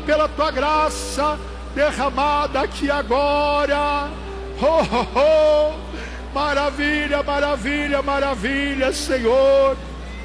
pela tua graça derramada aqui agora. Oh, oh, oh. Maravilha, maravilha, maravilha, Senhor.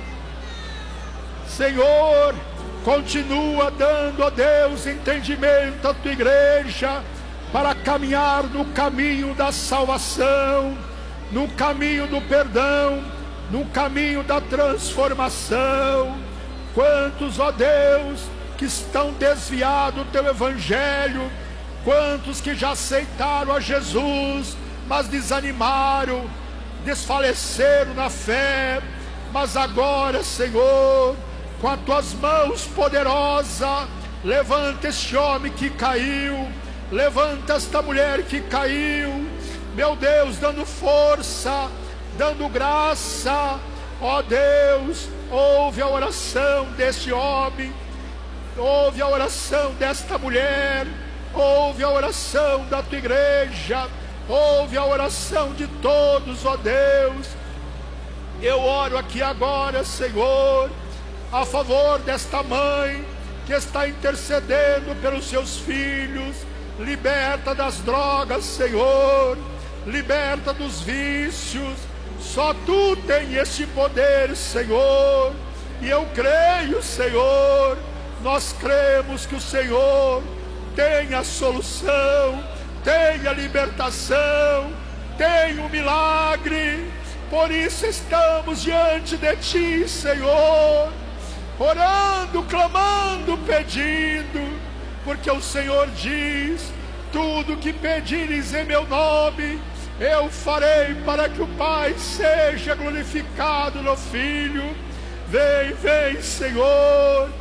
Senhor, continua dando, ó Deus, entendimento à tua igreja para caminhar no caminho da salvação, no caminho do perdão, no caminho da transformação. Quantos, ó Deus, que estão desviados do teu evangelho, quantos que já aceitaram a Jesus, mas desanimaram, desfaleceram na fé, mas agora, Senhor, com as tuas mãos poderosas, levanta este homem que caiu, levanta esta mulher que caiu, meu Deus, dando força, dando graça. Ó Deus, ouve a oração deste homem, ouve a oração desta mulher, ouve a oração da tua igreja, ouve a oração de todos, ó Deus. Eu oro aqui agora, Senhor, a favor desta mãe que está intercedendo pelos seus filhos. Liberta das drogas, Senhor, liberta dos vícios. Só tu tens esse poder, Senhor, e eu creio, Senhor, nós cremos que o Senhor tem a solução, tem a libertação, tem o milagre. Por isso estamos diante de ti, Senhor, orando, clamando, pedindo, porque o Senhor diz: tudo que pedires em meu nome, eu farei, para que o Pai seja glorificado no Filho. Vem, vem, Senhor,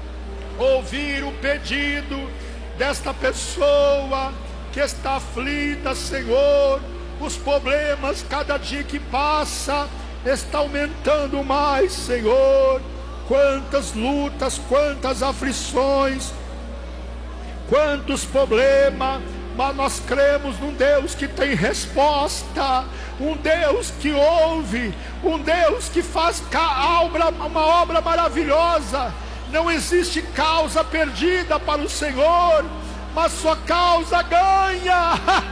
ouvir o pedido desta pessoa que está aflita, Senhor. Os problemas, cada dia que passa, está aumentando mais, Senhor. Quantas lutas, quantas aflições, quantos problemas, mas nós cremos num Deus que tem resposta, um Deus que ouve, um Deus que faz uma obra maravilhosa. Não existe causa perdida para o Senhor, mas sua causa ganha.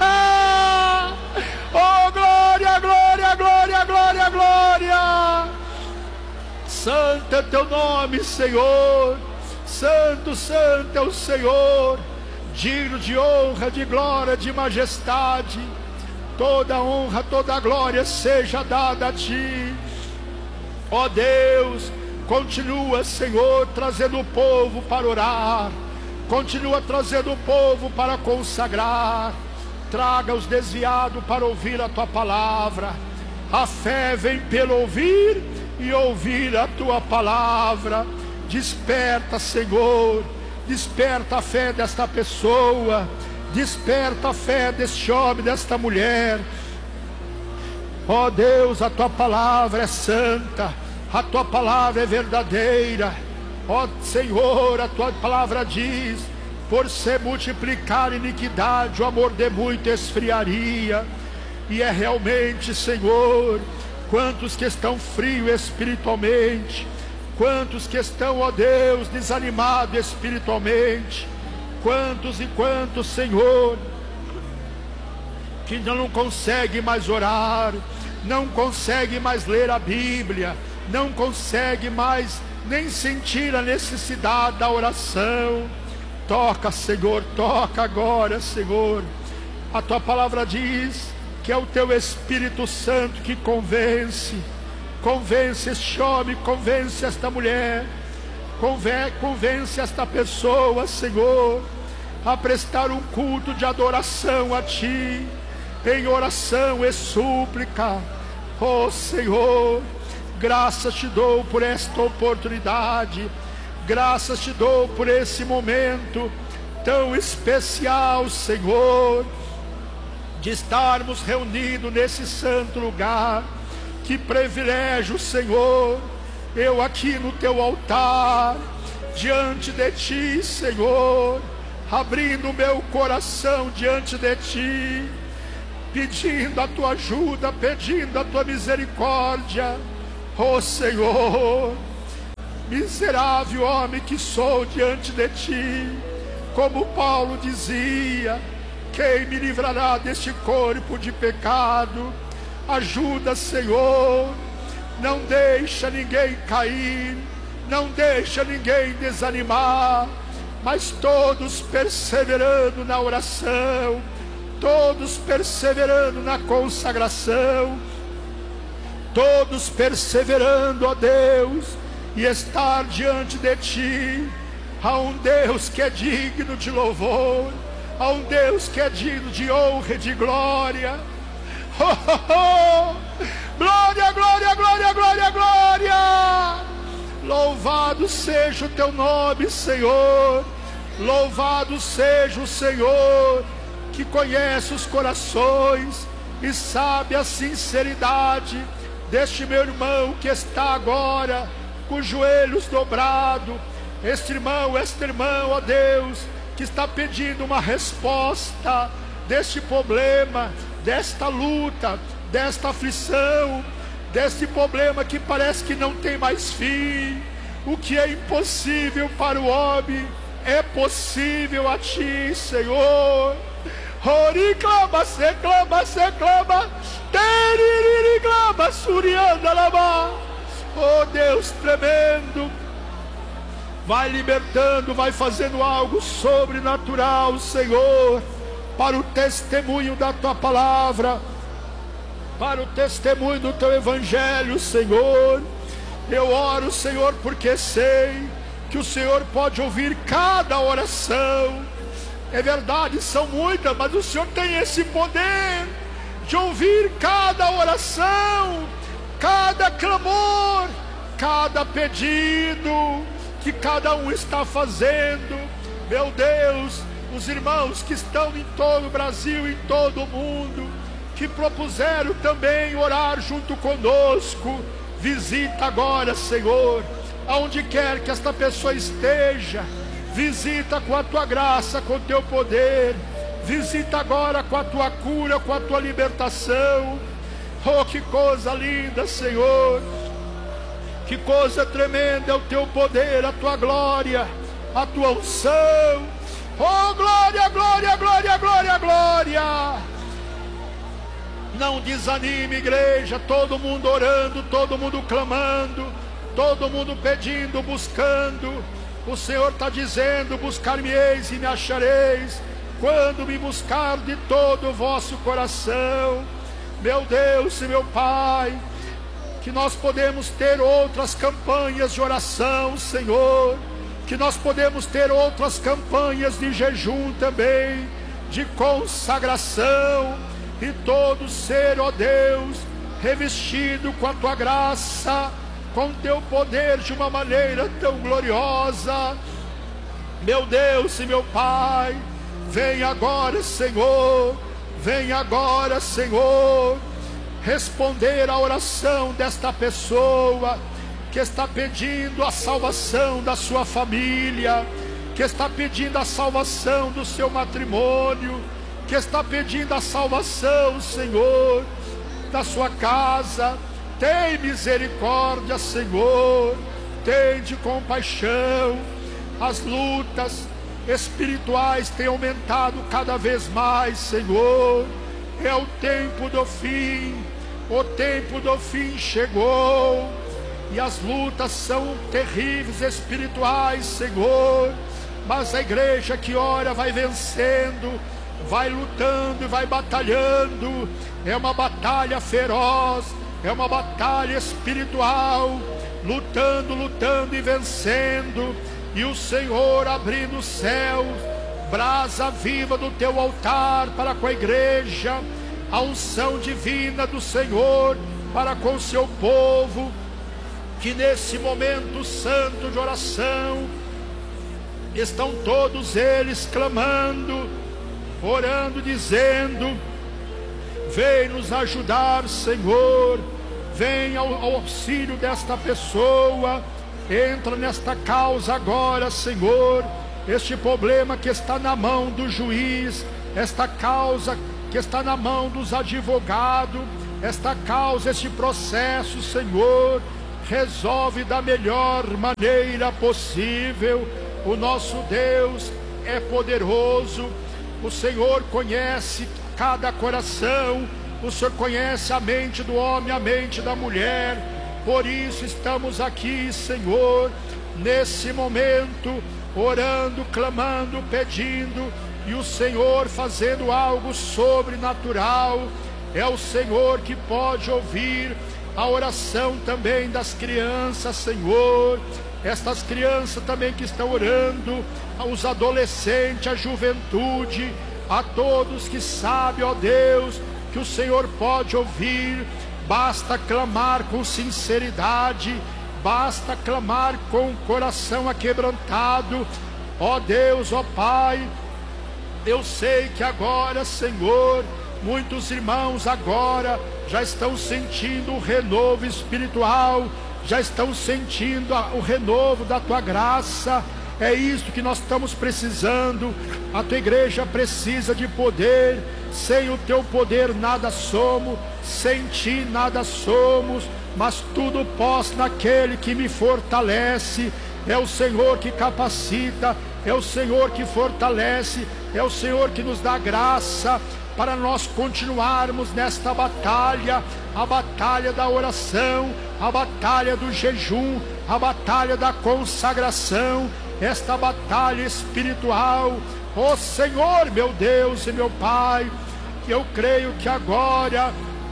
Oh, glória, glória, glória, glória, glória. Santo é teu nome, Senhor. Santo, santo é o Senhor, digno de honra, de glória, de majestade. Toda honra, toda glória seja dada a ti. Ó Deus, continua, Senhor, trazendo o povo para orar, continua trazendo o povo para consagrar. Traga os desviados para ouvir a tua palavra. A fé vem pelo ouvir e ouvir a tua palavra. Desperta, Senhor, desperta a fé desta pessoa, desperta a fé deste homem, desta mulher. Ó Deus, a tua palavra é santa, a tua palavra é verdadeira. Ó Senhor, a tua palavra diz: por se multiplicar a iniquidade, o amor de muito esfriaria. E é realmente, Senhor, quantos que estão frios espiritualmente, quantos que estão, ó Deus, desanimados espiritualmente, quantos e quantos, Senhor, que não consegue mais orar, não consegue mais ler a Bíblia, não consegue mais nem sentir a necessidade da oração. Toca, Senhor, toca agora, Senhor. A tua palavra diz que é o teu Espírito Santo que convence. Convence este homem, convence esta mulher, convence esta pessoa, Senhor, a prestar um culto de adoração a ti, em oração e súplica. Oh Senhor, graças te dou por esta oportunidade, graças te dou por esse momento tão especial, Senhor, de estarmos reunidos nesse santo lugar. Que privilégio, Senhor, eu aqui no teu altar, diante de ti, Senhor, abrindo o meu coração diante de ti, pedindo a tua ajuda, pedindo a tua misericórdia. Oh Senhor, miserável homem que sou diante de ti, como Paulo dizia: quem me livrará deste corpo de pecado? Ajuda, Senhor, não deixa ninguém cair, não deixa ninguém desanimar, mas todos perseverando na oração, todos perseverando na consagração, todos perseverando, ó Deus, e estar diante de Ti. Há um Deus que é digno de louvor, há um Deus que é digno de honra e de glória. Oh, oh, oh. Glória, glória, glória, glória, glória. Louvado seja o Teu nome, Senhor. Louvado seja o Senhor, que conhece os corações e sabe a sinceridade deste meu irmão que está agora com os joelhos dobrados. Este irmão, esta irmã, ó Deus, que está pedindo uma resposta deste problema, desta luta, desta aflição, deste problema que parece que não tem mais fim. O que é impossível para o homem é possível a Ti, Senhor. Ori clama, se clama, se clama, teriri clama, surianda lama. Oh Deus tremendo, vai libertando, vai fazendo algo sobrenatural, Senhor, para o testemunho da Tua palavra, para o testemunho do Teu evangelho, Senhor. Eu oro, Senhor, porque sei que o Senhor pode ouvir cada oração. É verdade, são muitas, mas o Senhor tem esse poder de ouvir cada oração, cada clamor, cada pedido que cada um está fazendo. Meu Deus, os irmãos que estão em todo o Brasil, em todo o mundo, que propuseram também orar junto conosco, visita agora, Senhor, aonde quer que esta pessoa esteja, visita com a Tua graça, com o Teu poder, visita agora com a Tua cura, com a Tua libertação. Oh, que coisa linda, Senhor, que coisa tremenda é o Teu poder, a Tua glória, a Tua unção. Oh, glória, glória, glória, glória, glória. Não desanime, igreja, todo mundo orando, todo mundo clamando, todo mundo pedindo, buscando. O Senhor está dizendo: buscar-me-eis e me achareis, quando me buscar de todo o vosso coração. Meu Deus e meu Pai, que nós podemos ter outras campanhas de oração, Senhor, que nós podemos ter outras campanhas de jejum também, de consagração, e todo ser, ó Deus, revestido com a Tua graça, com Teu poder de uma maneira tão gloriosa. Meu Deus e meu Pai, vem agora, Senhor, vem agora, Senhor, responder à oração desta pessoa que está pedindo a salvação da sua família, que está pedindo a salvação do seu matrimônio, que está pedindo a salvação, Senhor, da sua casa. Tem misericórdia, Senhor, tem de compaixão. As lutas espirituais têm aumentado cada vez mais, Senhor. É o tempo do fim, o tempo do fim chegou, e as lutas são terríveis espirituais, Senhor, mas a igreja que ora vai vencendo, vai lutando e vai batalhando. É uma batalha feroz, é uma batalha espiritual, lutando, lutando e vencendo. E o Senhor abrindo os céus, brasa viva do Teu altar para com a igreja, a unção divina do Senhor para com o Seu povo, que nesse momento santo de oração estão todos eles clamando, orando, dizendo: vem nos ajudar, Senhor, vem ao auxílio desta pessoa, entra nesta causa agora, Senhor. Este problema que está na mão do juiz, esta causa que está na mão dos advogados, esta causa, este processo, Senhor, resolve da melhor maneira possível. O nosso Deus é poderoso, o Senhor conhece cada coração, o Senhor conhece a mente do homem, a mente da mulher. Por isso estamos aqui, Senhor, nesse momento, orando, clamando, pedindo, e o Senhor fazendo algo sobrenatural. É o Senhor que pode ouvir a oração também das crianças, Senhor. Estas crianças também que estão orando, os adolescentes, a juventude, a todos que sabem, ó Deus, que o Senhor pode ouvir. Basta clamar com sinceridade, basta clamar com o coração aquebrantado. Ó Deus, ó Pai, eu sei que agora, Senhor, muitos irmãos agora já estão sentindo o renovo espiritual, já estão sentindo o renovo da Tua graça. É isso que nós estamos precisando. A Tua igreja precisa de poder. Sem o Teu poder nada somos, sem Ti nada somos, mas tudo posso naquele que me fortalece. É o Senhor que capacita, é o Senhor que fortalece, é o Senhor que nos dá graça para nós continuarmos nesta batalha, a batalha da oração, a batalha do jejum, a batalha da consagração, esta batalha espiritual. Ó Senhor, meu Deus e meu Pai, eu creio que agora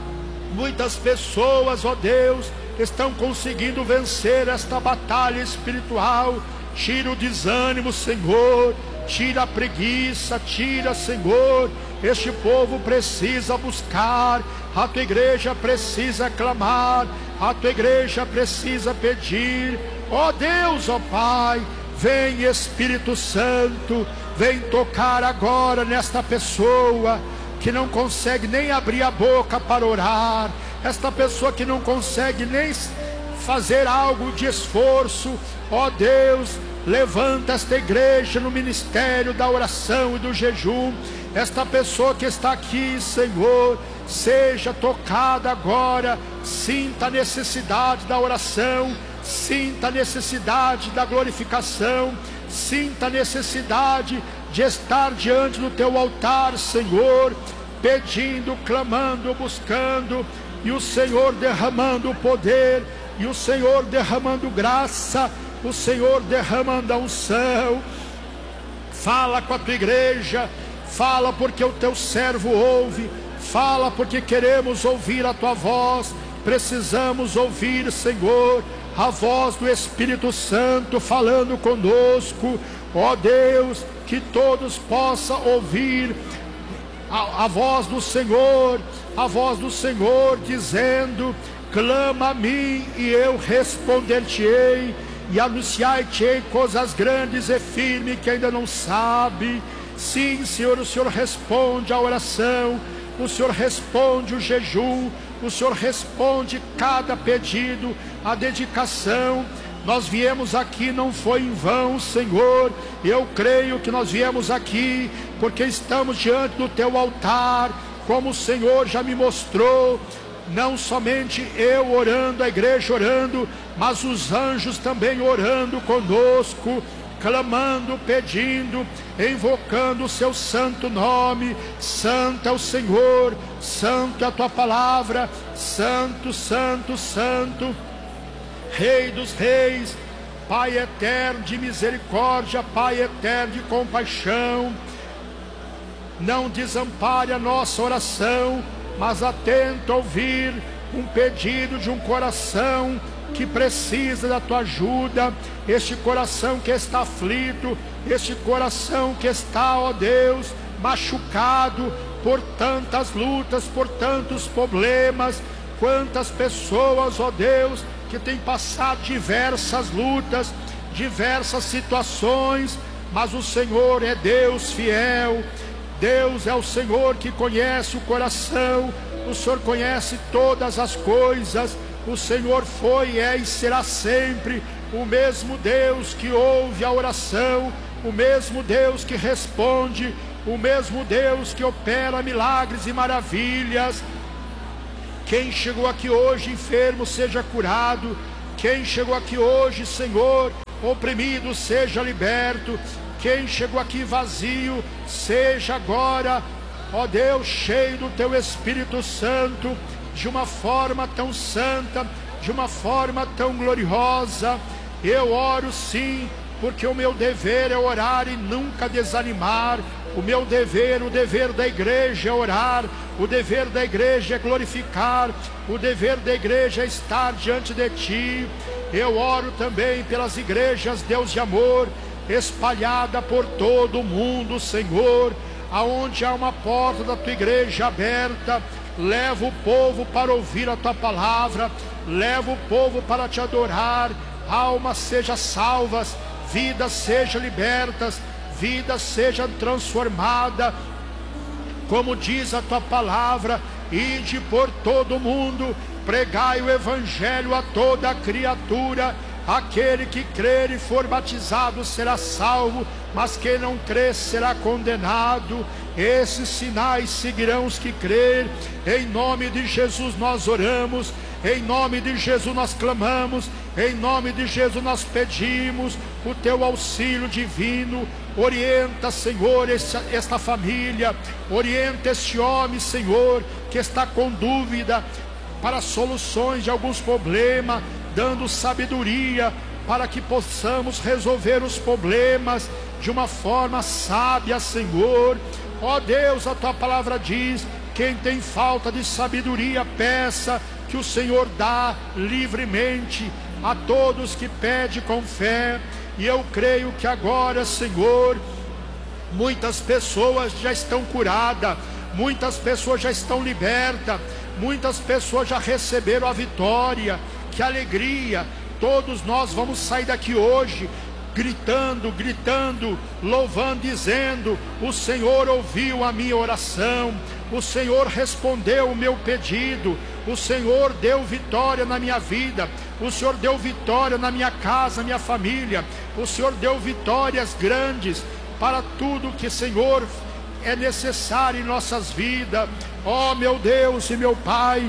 muitas pessoas, ó Deus, estão conseguindo vencer esta batalha espiritual. Tira o desânimo, Senhor, tira a preguiça, tira, Senhor. Este povo precisa buscar, a Tua igreja precisa clamar, a Tua igreja precisa pedir. Ó Deus, ó Pai, vem Espírito Santo, vem tocar agora nesta pessoa que não consegue nem abrir a boca para orar, esta pessoa que não consegue nem fazer algo de esforço. Ó Deus, levanta esta igreja no ministério da oração e do jejum. Esta pessoa que está aqui, Senhor, seja tocada agora, sinta a necessidade da oração, sinta a necessidade da glorificação, sinta a necessidade de estar diante do Teu altar, Senhor, pedindo, clamando, buscando, e o Senhor derramando o poder, e o Senhor derramando graça, o Senhor derramando a unção. Fala com a Tua igreja, fala porque o Teu servo ouve, fala porque queremos ouvir a Tua voz. Precisamos ouvir, Senhor, a voz do Espírito Santo falando conosco. Ó Deus, que todos possam ouvir a voz do Senhor, a voz do Senhor dizendo: clama a mim e eu responder-te-ei, e anunciar-te-ei coisas grandes e firmes que ainda não sabe. Sim, Senhor, o Senhor responde a oração, o Senhor responde o jejum, o Senhor responde cada pedido, a dedicação. Nós viemos aqui, não foi em vão, Senhor. Eu creio que nós viemos aqui porque estamos diante do Teu altar, como o Senhor já me mostrou. Não somente eu orando, a igreja orando, mas os anjos também orando conosco, clamando, pedindo, invocando o Seu santo nome. Santo é o Senhor, santo é a Tua palavra, santo, santo, santo, Rei dos reis, Pai eterno de misericórdia, Pai eterno de compaixão. Não desampare a nossa oração, mas atento a ouvir um pedido de um coração que precisa da Tua ajuda, este coração que está aflito, este coração que está, ó Deus, machucado por tantas lutas, por tantos problemas. Quantas pessoas, ó Deus, que têm passado diversas lutas, diversas situações, mas o Senhor é Deus fiel. Deus é o Senhor que conhece o coração, o Senhor conhece todas as coisas. O Senhor foi, é e será sempre o mesmo Deus que ouve a oração, o mesmo Deus que responde, o mesmo Deus que opera milagres e maravilhas. Quem chegou aqui hoje enfermo seja curado, quem chegou aqui hoje, Senhor, oprimido seja liberto, Quem chegou aqui vazio, seja agora, ó Deus, cheio do Teu Espírito Santo, de uma forma tão santa, de uma forma tão gloriosa. Eu oro sim, porque o meu dever é orar e nunca desanimar. O meu dever, o dever da igreja é orar, o dever da igreja é glorificar, o dever da igreja é estar diante de Ti. Eu oro também pelas igrejas, Deus de amor, espalhada por todo o mundo, Senhor, aonde há uma porta da Tua igreja aberta. Leva o povo para ouvir a Tua palavra, leva o povo para Te adorar. Almas sejam salvas, vidas sejam libertas, vidas sejam transformadas, como diz a Tua palavra: ide por todo o mundo, pregai o evangelho a toda a criatura. Aquele que crer e for batizado será salvo, mas quem não crer será condenado. Esses sinais seguirão os que crer. Em nome de Jesus nós oramos, em nome de Jesus nós clamamos, em nome de Jesus nós pedimos o Teu auxílio divino. Orienta, Senhor, esta família, orienta este homem, Senhor, que está com dúvida para soluções de alguns problemas, dando sabedoria para que possamos resolver os problemas de uma forma sábia, Senhor. Ó Deus, a Tua palavra diz: quem tem falta de sabedoria, peça, que o Senhor dá livremente a todos que pedem com fé. E eu creio que agora, Senhor, muitas pessoas já estão curadas, muitas pessoas já estão libertas, muitas pessoas já receberam a vitória. Que alegria! Todos nós vamos sair daqui hoje gritando, louvando, dizendo: o Senhor ouviu a minha oração, o Senhor respondeu o meu pedido, o Senhor deu vitória na minha vida, o Senhor deu vitória na minha casa, minha família, o Senhor deu vitórias grandes para tudo que, Senhor, é necessário em nossas vidas. Ó meu Deus e meu Pai,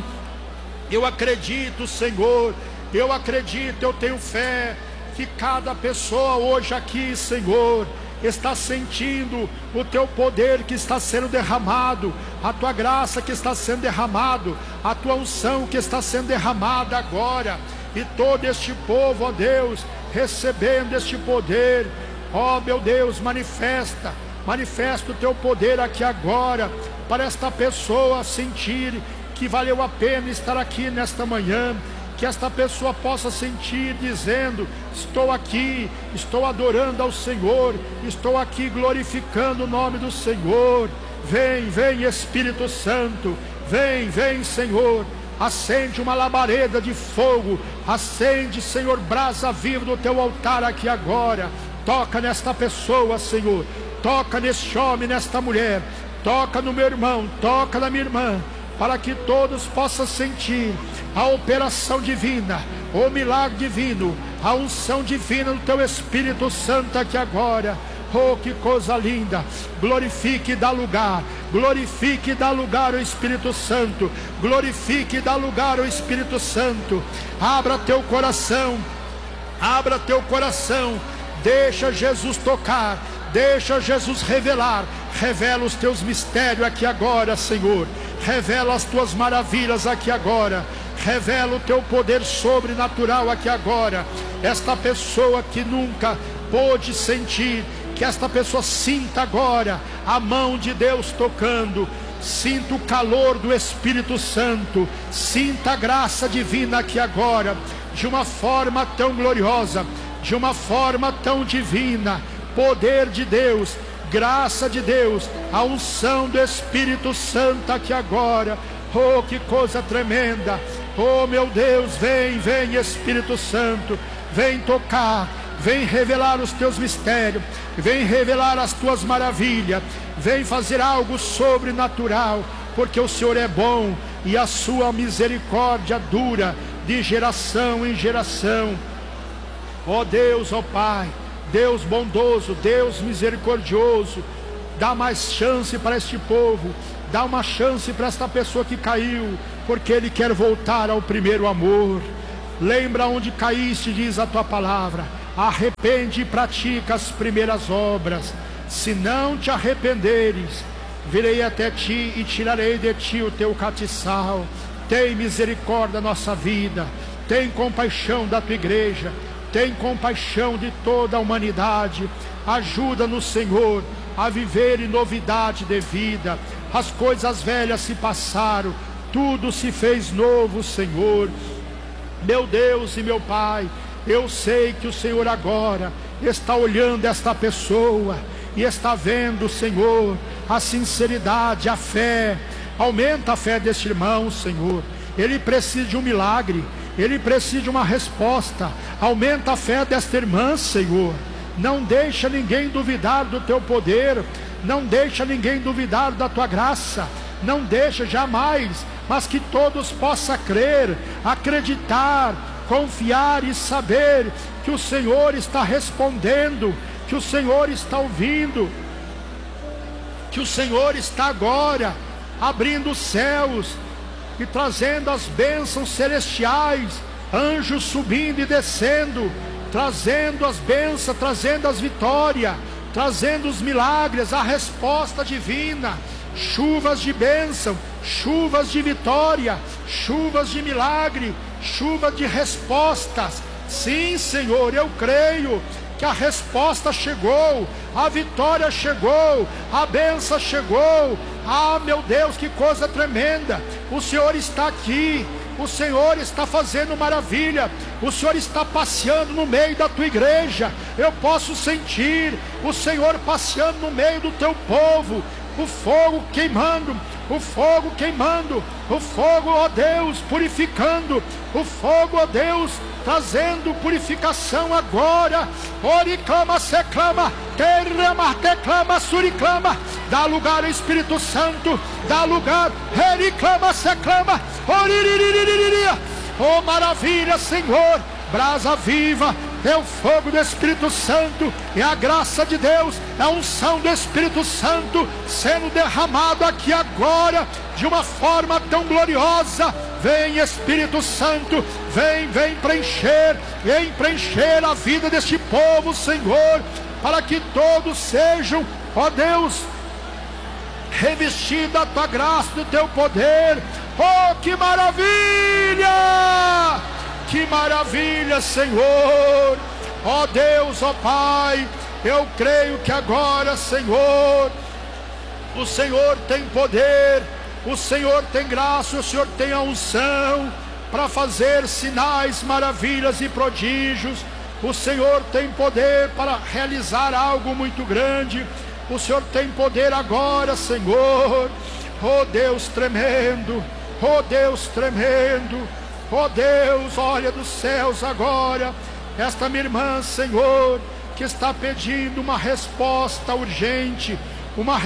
eu acredito, Senhor, eu acredito, eu tenho fé que cada pessoa hoje aqui, Senhor, está sentindo o Teu poder que está sendo derramado, a Tua graça que está sendo derramado, a Tua unção que está sendo derramada agora, e todo este povo, ó Deus, recebendo este poder. Ó meu Deus, manifesta o Teu poder aqui agora, para esta pessoa sentir que valeu a pena estar aqui nesta manhã, que esta pessoa possa sentir dizendo: estou aqui, estou adorando ao Senhor, estou aqui glorificando o nome do Senhor. Vem Espírito Santo, vem Senhor, acende uma labareda de fogo, acende, Senhor, brasa viva do Teu altar aqui agora. Toca nesta pessoa, Senhor, toca neste homem, nesta mulher, toca no meu irmão, toca na minha irmã, para que todos possam sentir a operação divina, o milagre divino, a unção divina do Teu Espírito Santo aqui agora. Oh, que coisa linda! Glorifique e dá lugar, glorifique e dá lugar ao Espírito Santo, glorifique e dá lugar ao Espírito Santo. Abra teu coração, abra teu coração, deixa Jesus tocar, deixa Jesus revelar. Revela os Teus mistérios aqui agora, Senhor. Revela as Tuas maravilhas aqui agora. Revela o Teu poder sobrenatural aqui agora. Esta pessoa que nunca pôde sentir, que esta pessoa sinta agora a mão de Deus tocando. Sinta o calor do Espírito Santo. Sinta a graça divina aqui agora, de uma forma tão gloriosa, de uma forma tão divina. Poder de Deus, graça de Deus, a unção do Espírito Santo aqui agora. Oh, que coisa tremenda! Oh meu Deus, vem Espírito Santo, vem tocar, vem revelar os Teus mistérios, vem revelar as Tuas maravilhas, vem fazer algo sobrenatural, porque o Senhor é bom e a Sua misericórdia dura de geração em geração. Ó Deus, ó Pai, Deus bondoso, Deus misericordioso, dá mais chance para este povo, dá uma chance para esta pessoa que caiu, porque ele quer voltar ao primeiro amor. Lembra onde caíste, diz a Tua palavra, arrepende e pratica as primeiras obras. Se não te arrependeres, virei até ti e tirarei de ti o teu catiçal. Tem misericórdia da nossa vida, tem compaixão da tua igreja, tem compaixão de toda a humanidade. Ajuda-nos, Senhor, a viver em novidade de vida. As coisas velhas se passaram, tudo se fez novo, Senhor. Meu Deus e meu Pai, eu sei que o Senhor agora está olhando esta pessoa e está vendo, Senhor, a sinceridade, a fé. Aumenta a fé deste irmão, Senhor. Ele precisa de um milagre, ele precisa de uma resposta. Aumenta a fé desta irmã, Senhor. Não deixa ninguém duvidar do teu poder, não deixa ninguém duvidar da tua graça, não deixa jamais, mas que todos possam crer, acreditar, confiar e saber que o Senhor está respondendo, que o Senhor está ouvindo, que o Senhor está agora abrindo os céus e trazendo as bênçãos celestiais, anjos subindo e descendo, trazendo as bênçãos, trazendo as vitórias, trazendo os milagres, a resposta divina, chuvas de bênção, chuvas de vitória, chuvas de milagre, chuva de respostas. Sim, Senhor, eu creio que a resposta chegou, a vitória chegou, a bênção chegou. Ah, meu Deus, que coisa tremenda! O Senhor está aqui, o Senhor está fazendo maravilha, o Senhor está passeando no meio da tua igreja. Eu posso sentir o Senhor passeando no meio do teu povo, o fogo queimando, o fogo queimando, o fogo, ó Deus, purificando, o fogo, ó Deus, trazendo purificação agora. Oriclama, seclama, terrama, teclama, suriclama. Dá lugar ao Espírito Santo, dá lugar. Ericlama, seclama, oririririririria. Oh, maravilha, Senhor. Brasa viva, é o fogo do Espírito Santo, é a graça de Deus, é a unção do Espírito Santo sendo derramado aqui agora de uma forma tão gloriosa. Vem, Espírito Santo, vem preencher a vida deste povo, Senhor, para que todos sejam, ó Deus, revestidos da tua graça, do teu poder. Oh, que maravilha! Que maravilha, Senhor! Ó Deus, ó Pai, eu creio que agora, Senhor, o Senhor tem poder, o Senhor tem graça, o Senhor tem a unção para fazer sinais, maravilhas e prodígios. O Senhor tem poder para realizar algo muito grande. O Senhor tem poder agora, Senhor. Oh Deus tremendo, oh Deus tremendo, oh Deus, olha dos céus agora, esta minha irmã, Senhor, que está pedindo uma resposta urgente, uma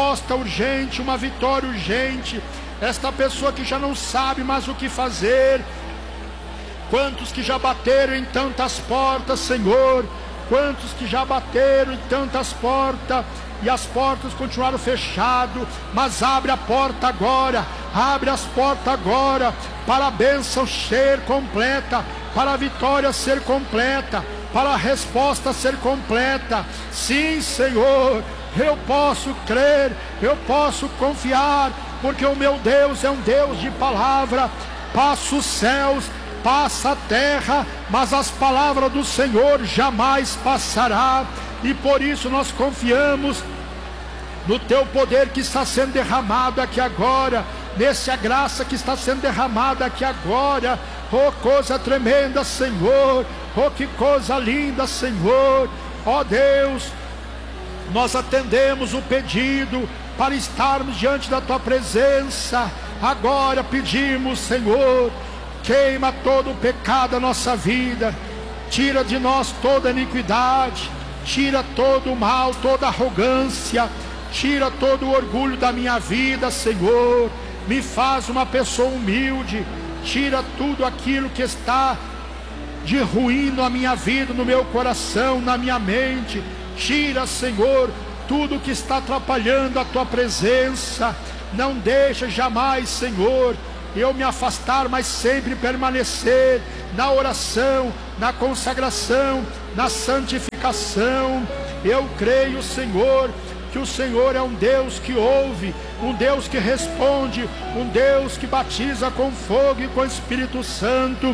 vitória urgente. Esta pessoa que já não sabe mais o que fazer. Quantos que já bateram em tantas portas, Senhor, quantos que já bateram em tantas portas e as portas continuaram fechadas, mas abre a porta agora, abre as portas agora, para a bênção ser completa, para a vitória ser completa, para a resposta ser completa. Sim, Senhor, eu posso crer, eu posso confiar, porque o meu Deus é um Deus de palavra. Passa os céus, passa a terra, mas as palavras do Senhor jamais passará. E por isso nós confiamos no teu poder que está sendo derramado aqui agora, nessa graça que está sendo derramada aqui agora. Oh, coisa tremenda, Senhor. Oh, que coisa linda, Senhor. Oh Deus, nós atendemos o pedido para estarmos diante da tua presença. Agora pedimos, Senhor, queima todo o pecado da nossa vida, tira de nós toda iniquidade, tira todo o mal, toda a arrogância, tira todo o orgulho da minha vida, Senhor. Me faz uma pessoa humilde, tira tudo aquilo que está de ruim na minha vida, no meu coração, na minha mente. Tira, Senhor, tudo que está atrapalhando a tua presença. Não deixa jamais, Senhor, eu me afastar, mas sempre permanecer na oração, na consagração, na santificação. Eu creio, Senhor, que o Senhor é um Deus que ouve, um Deus que responde, um Deus que batiza com fogo e com Espírito Santo.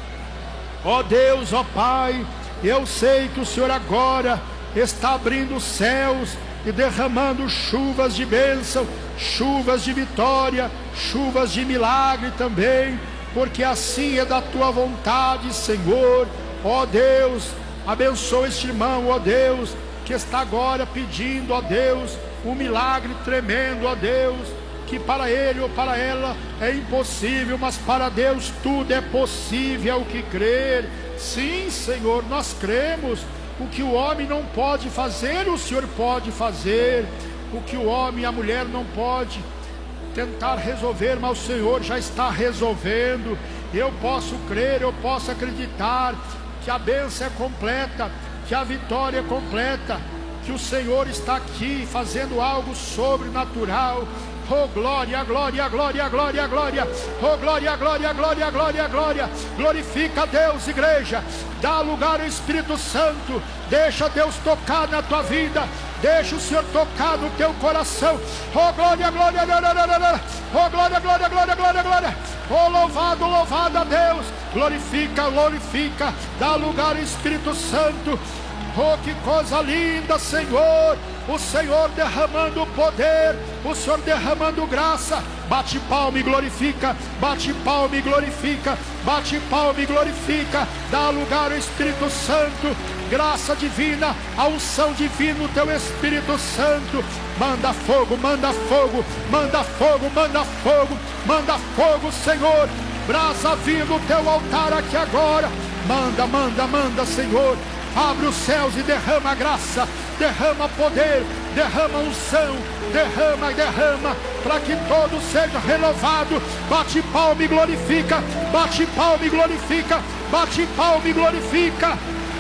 Ó Deus, ó Pai, eu sei que o Senhor agora está abrindo os céus e derramando chuvas de bênção, chuvas de vitória, chuvas de milagre também, porque assim é da tua vontade, Senhor. Ó Deus, abençoa este irmão, ó Deus, que está agora pedindo, ó Deus, um milagre tremendo, ó Deus, que para ele ou para ela é impossível, mas para Deus tudo é possível, é o que crer. Sim, Senhor, nós cremos. O que o homem não pode fazer, o Senhor pode fazer. O que o homem e a mulher não pode tentar resolver, mas o Senhor já está resolvendo. Eu posso crer, eu posso acreditar que a bênção é completa, que a vitória é completa, que o Senhor está aqui fazendo algo sobrenatural. Oh glória, glória, glória, glória, glória. Oh glória, glória, glória, glória, glória. Glorifica a Deus, igreja. Dá lugar ao Espírito Santo. Deixa Deus tocar na tua vida. Deixa o Senhor tocar no teu coração. Oh glória, glória, glória, glória. Oh glória, glória, glória, glória, glória. Oh louvado, louvado a Deus. Glorifica, glorifica. Dá lugar ao Espírito Santo. Oh, que coisa linda, Senhor. O Senhor derramando poder, o Senhor derramando graça. Bate palma e glorifica, bate palma e glorifica, bate palma e glorifica. Dá lugar ao Espírito Santo, graça divina, a unção divina no teu Espírito Santo. Manda fogo, manda fogo, manda fogo, manda fogo, manda fogo, Senhor. Brasa viva no teu altar aqui agora. Manda, manda, manda, Senhor. Abre os céus e derrama graça, derrama poder, derrama unção, derrama, derrama, para que todo seja renovado. Bate palma e glorifica, bate palma e glorifica, bate palma e glorifica.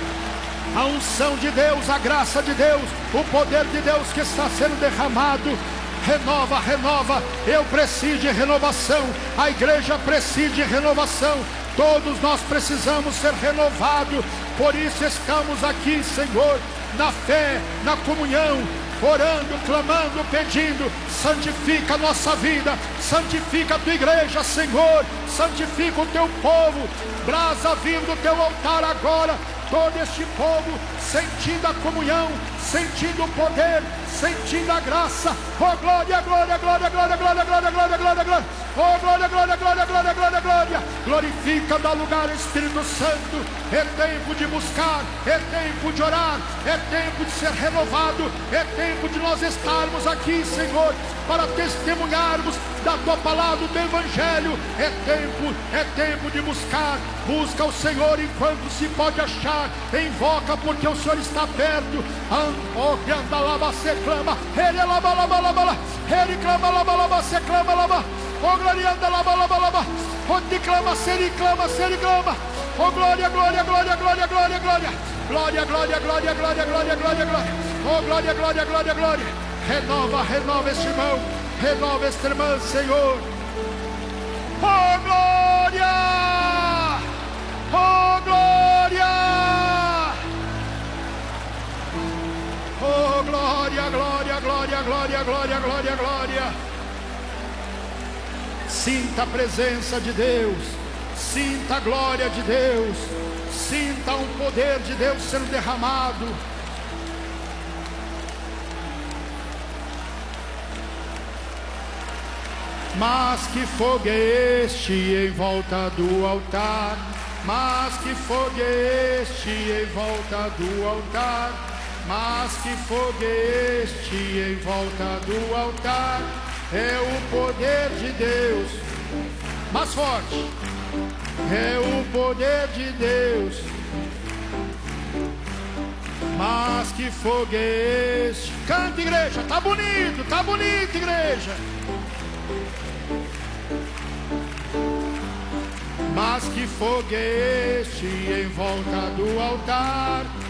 A unção de Deus, a graça de Deus, o poder de Deus que está sendo derramado. Renova, renova. Eu preciso de renovação, a igreja precisa de renovação. Todos nós precisamos ser renovados. Por isso estamos aqui, Senhor, na fé, na comunhão, orando, clamando, pedindo. Santifica a nossa vida, santifica a tua igreja, Senhor, santifica o teu povo. Brasa vindo do teu altar agora. Todo este povo sentindo a comunhão, sentindo o poder, sentindo a graça. Oh glória, glória, glória, glória, glória, glória, glória, glória, glória. Oh glória, glória, glória, glória, glória, glória. Glorifica, dá lugar ao Espírito Santo. É tempo de buscar, é tempo de orar, é tempo de ser renovado, é tempo de nós estarmos aqui, Senhor, para testemunharmos da tua palavra, do teu evangelho. É tempo de buscar. Busca o Senhor enquanto se pode achar. Invoca porque o Senhor está perto. Oh, que anda lá, você clama. Ele lava, lava, lava, lava. Ele clama, lava, lava, você clama, lava. Oh, glória, anda, lava, lava, lava. Oh, te clama, se ele clama, se ele clama. Oh, glória, glória, glória, glória, glória, glória. Glória, glória, glória, glória, glória, glória, glória. Oh, glória, glória, glória, glória. Renova, renova este irmão. Renova esta irmã, Senhor. Oh, glória! Oh, glória! Oh, glória, glória, glória, glória, glória, glória, glória. Sinta a presença de Deus. Sinta a glória de Deus. Sinta o poder de Deus sendo derramado. Mas que fogo é este em volta do altar? Mas que fogo é este em volta do altar? Mas que fogo é este em volta do altar? É o poder de Deus. Mais forte. É o poder de Deus. Mas que fogo é este? Canta, igreja. Tá bonito, igreja. Mas que fogo é este em volta do altar?